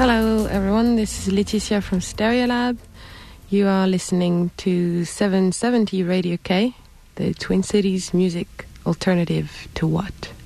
Hello everyone, this is Leticia from Stereolab. You are listening to 770 Radio K, the Twin Cities music alternative to what?